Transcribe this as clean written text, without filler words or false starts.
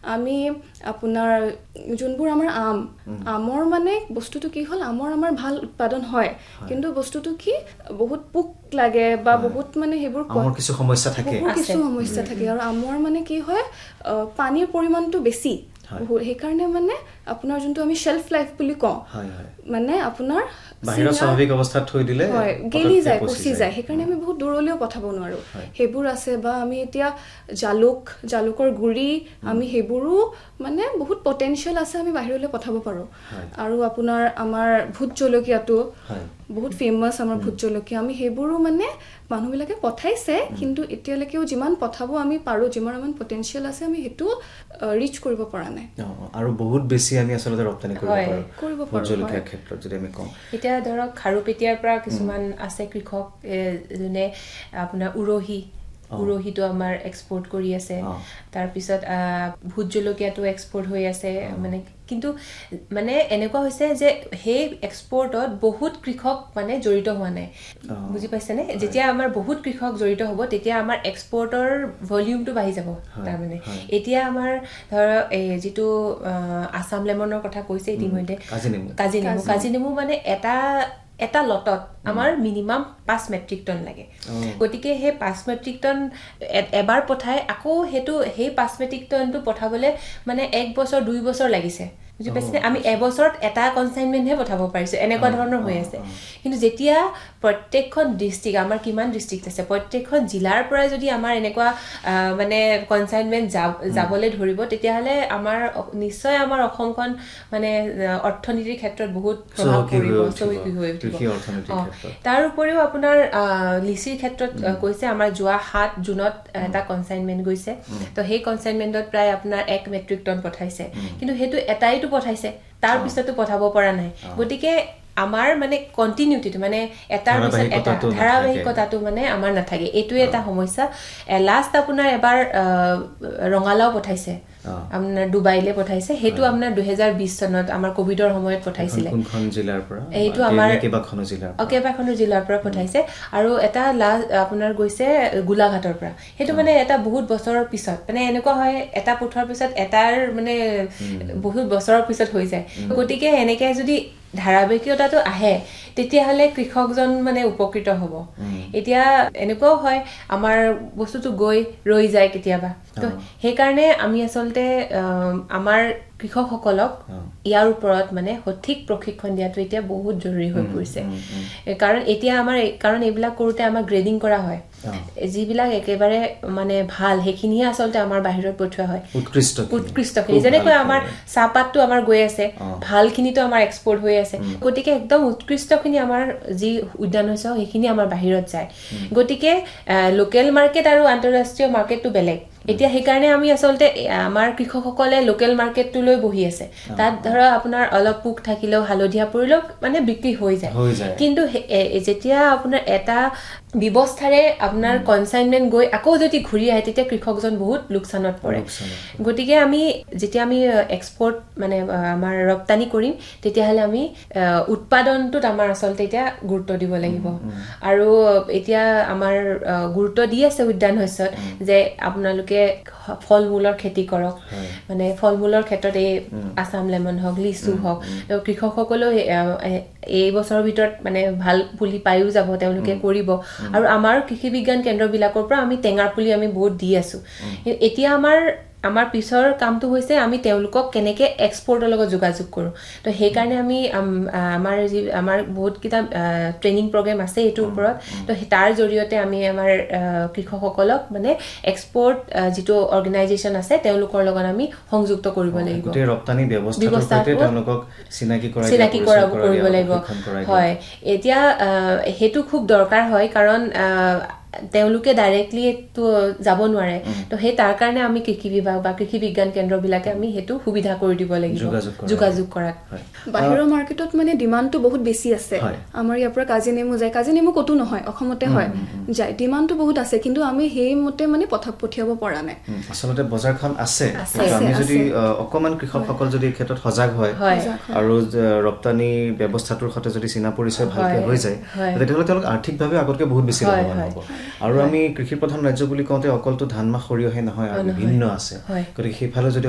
আমি আপোনাৰ যোনবোৰ আমাৰ আমৰ মানে বস্তুটো কি হ'ল আমাৰ ভাল উৎপাদন হয় কিন্তু বস্তুটো কি বহুত পোক লাগে বা বহুত মানে সেইবোৰ আমৰ কিছু সমস্যা থাকে আৰু আমৰ মানে কি হয় পানীৰ পৰিমাণটো বেছি সেইকাৰণে মানে আপোনাৰ যোনটো আমি শেলফ লাইফ বুলি কওঁ মানে আপোনাৰ বাহিৰৰ স্বাভাৱিক অৱস্থাত থৈ দিলে গেলি যায় পচি যায় সেইকাৰণে আমি বহুত দূৰলৈও পঠাব নোৱাৰো সেইবোৰ আছে বা আমি এতিয়া জালুকৰ গুৰি আমি সেইবোৰো মানে বহুত পটেনশিয়াল আছে আমি বাহিৰলৈ পঠাব পাৰো আৰু আপোনাৰ আমাৰ ভূত জলকীয়াটো বহুত ফেমাস আমাৰ ভূত জলকীয়া আমি সেইবোৰো মানে মানুহবিলাকে পঠাইছে কিন্তু এতিয়ালৈকেও যিমান পঠাব আমি পাৰো যিমান পটেনশিয়াল আছে আমি হেতু ৰিচ কৰিব পৰা নাই আৰু বহুত বেছি আমি আসলে ৰপ্তানি কৰিব পাৰো ভূত জলকীয়াৰ ক্ষেত্ৰত যদি আমি কওঁ এতিয়া ধৰক খাৰুপেটিয়াৰ পৰা কিছুমান আছে কৃষক যোনে আপোনাৰ উৰহিটো আমাৰ এক্সপোৰ্ট কৰি আছে তাৰ পিছত ভূত জলকীয়াটো এক্সপোৰ্ট হৈ আছে মানে কিন্তু মানে এনেকুৱা হৈছে যে সেই এক্সপোৰ্টত বহুত কৃষক মানে জড়িত হোৱা নাই বুজি পাইছেনে যেতিয়া আমাৰ বহুত কৃষক জড়িত হ'ব তেতিয়া আমাৰ এক্সপোৰ্টৰ ভলিউমটো বাঢ়ি যাব তাৰ মানে এতিয়া আমাৰ ধৰ যিটো আসাম লেমনৰ কথা কৈছে ইতিমধ্যে কাজি নেমু মানে এটা লটত আমাৰ মিনিমাম 5 মেট্ৰিক টন লাগে গতিকে সেই 5 মেট্ৰিক টন এবাৰ পঠাই আকৌ সেই 5 মেট্ৰিক টনটো পঠাবলৈ মানে 1 বছৰ 2 বছৰ লাগিছে বুজি পাইছে আমি এবছৰত এটা কনসাইনমেন্টহে পঠাব পাৰিছো এনেকুৱা ধৰণৰ হৈ আছে কিন্তু যেতিয়া প্ৰত্যেকখন ডিস্ট্ৰিক্ট আমাৰ কিমান ডিস্ট্ৰিক্ট আছে প্ৰত্যেকখন জিলাৰ পৰা যদি আমাৰ এনেকুৱা মানে কনসাইনমেন্ট যাবলৈ ধৰিব তেতিয়াহলে আমাৰ নিশ্চয় আমাৰ অসমখন মানে অৰ্থনীতিৰ ক্ষেত্ৰত বহুত প্ৰভাৱ পৰিব চহকী হৈ উঠিব তাৰ উপৰিও আপোনাৰ লিচিৰ ক্ষেত্ৰত কৈছে আমাৰ যোৱা 7 জুনত এটা কনসাইনমেন্ট গৈছে তো সেই কনসাইনমেন্টত প্ৰায় আপোনাৰ 1 মেট্ৰিক টন পঠাইছে কিন্তু হেতু এটাইটো পঠাইছে তাৰ পিছতো পঠাব পৰা নাই গতিকে আমাৰ মানে কন্টিনিউটিটো মানে এটাৰ পিছত এটা ধাৰাবাহিকতাটো মানে আমাৰ নাথাকে এইটো এটা সমস্যা লাষ্ট আপোনাৰ এবাৰ ৰঙালাও পঠাইছে আপোনাৰ ডুবাইলে পঠাইছে হেতু আপোনাৰ 2020 চনত আমাৰ কোভিডৰ সময়ত পঠাইছিলে কোনখন জিলাৰ পৰা এইটো আমাৰ কেইবাখনো জিলাৰ পৰা পঠাইছে আৰু এটা লাষ্ট আপোনাৰ গৈছে গোলাঘাটৰ পৰা হেতু মানে এটা বহুত বছৰৰ পিছত মানে এনেকুৱা হয় এটা পঠোৱাৰ পিছত এটাৰ মানে বহুত বছৰৰ পিছত হৈ যায় গতিকে এনেকৈ যদি ধাৰাবাহিকতাটো আহে তেতিয়াহলে কৃষকজন মানে উপকৃত হ'ব এতিয়া এনেকুৱাও হয় আমাৰ বস্তুটো গৈ ৰৈ যায় কেতিয়াবা তো সেই কাৰণে আমি আসলতে আমাৰ কৃষকসকলক ইয়াৰ ওপৰত মানে সঠিক প্ৰশিক্ষণ দিয়াটো এতিয়া বহুত জৰুৰী হৈ পৰিছে কাৰণ এইবিলাক কৰোতে আমাৰ গ্ৰেডিং কৰা হয় যিবিলাক একেবাৰে মানে ভাল সেইখিনিহে আসলতে আমাৰ বাহিৰত পঠোৱা হয় উৎকৃষ্টখিনি যেনেকৈ আমাৰ চাহপাতটো আমাৰ গৈ আছে ভালখিনিতো আমাৰ এক্সপোৰ্ট হৈ আছে গতিকে একদম উৎকৃষ্টখিনি আমাৰ যি উদ্যান হৈছে সেইখিনি আমাৰ বাহিৰত যায় গতিকে লোকেল মাৰ্কেট আৰু আন্তঃৰাষ্ট্ৰীয় মাৰ্কেটটো বেলেগ এতিয়া সেইকাৰণে আমি আসলতে আমাৰ কৃষকসকলে লোকেল মাৰ্কেটটো লৈ বহি আছে তাত ধৰা আপোনাৰ অলপ পোক থাকিলেও হালধীয়া পৰিলেও মানে বিক্ৰী হৈ যায় কিন্তু যেতিয়া আপোনাৰ এটা ব্যৱস্থাৰে আপোনাৰ কনসাইনমেন্ট গৈ আকৌ যদি ঘূৰি আহে তেতিয়া কৃষকজন বহুত লোকচানত পৰে গতিকে যেতিয়া আমি এক্সপোৰ্ট মানে আমাৰ ৰপ্তানি কৰিম তেতিয়াহলে আমি উৎপাদনটোত আমাৰ আসলতে এতিয়া গুৰুত্ব দিব লাগিব আৰু এতিয়া আমাৰ গুৰুত্ব দি আছে উদ্যান শস্যত যে আপোনালোকে ফল-মূলৰ খেতি কৰক মানে ফল-মূলৰ ক্ষেত্ৰত এই আসাম লেমন হওক লিচু হওক কৃষকসকলেও এই বছৰৰ ভিতৰত মানে ভাল পুলি পায়ো যাব তেওঁলোকে কৰিব আৰু আমাৰ কৃষি বিজ্ঞান কেন্দ্ৰবিলাকৰ পৰা আমি টেঙাৰ পুলি আমি বহুত দি আছো এতিয়া আমাৰ পিছৰ কামটো হৈছে আমি তেওঁলোকক কেনেকৈ এক্সপোৰ্টৰ লগত যোগাযোগ কৰোঁ তো সেইকাৰণে আমি আমাৰ বহুত কিটা ট্ৰেইনিং প্ৰগ্ৰেম আছে এইটোৰ ওপৰত তো তাৰ জৰিয়তে আমি আমাৰ কৃষকসকলক মানে এক্সপোৰ্ট যিটো অৰ্গেনাইজেশ্যন আছে তেওঁলোকৰ লগত আমি সংযুক্ত কৰিব লাগিব গোটেই ৰপ্তানি ব্যৱস্থাটোৰ সৈতে তেওঁলোকক চিনাকি কৰিব লাগিব হয় এতিয়া হেতু খুব দৰকাৰ হয় কাৰণ তেওঁলোকে ডাইৰেক্টলি তো যাব নোৱাৰে তো সেই তাৰ কাৰণে আমি কৃষি বিভাগ বা কৃষি বিজ্ঞান কেন্দ্ৰবিলাকে আমি হেতু সুবিধা কৰি দিব লাগিব যোগাযোগ কৰাত বাহিৰৰ মাৰ্কেটত মানে ডিমান্ডটো বহুত বেছি আছে আমাৰ ইয়াৰ পৰা কাজি নেমু কতো নহয় অসমতে হয় যায় ডিমান্ডটো বহুত আছে কিন্তু আমি সেই মতে মানে পঠিয়াব পৰা নাই আসলতে বজাৰখন আছে আমি যদি অকমান কৃষকসকল যদি এই ক্ষেত্ৰত সজাগ হয় আৰু ৰপ্তানি ব্যৱস্থাটোৰ সৈতে যদি চিনা পৰিচয় ভালকে হৈ যায় তেতিয়াহ'লে তেওঁলোক আৰ্থিকভাৱে আগতকৈ বহুত বেছি লাভৱান হ'ব আৰু আমি কৃষি প্ৰধান ৰাজ্য বুলি কওঁতে অকলতো ধান মাহ সৰিয়হে নহয় আৰু বিভিন্ন আছে গতিকে সেইফালে যদি